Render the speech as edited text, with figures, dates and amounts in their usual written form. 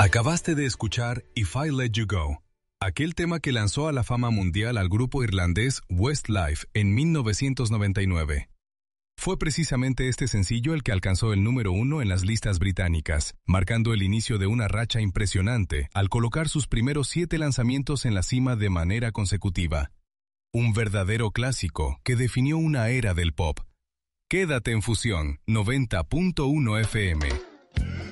Acabaste de escuchar If I Let You Go, aquel tema que lanzó a la fama mundial al grupo irlandés Westlife en 1999. Fue precisamente este sencillo el que alcanzó el número 1 en las listas británicas, marcando el inicio de una racha impresionante al colocar sus primeros 7 lanzamientos en la cima de manera consecutiva. Un verdadero clásico que definió una era del pop. Quédate en Fusión 90.1 FM.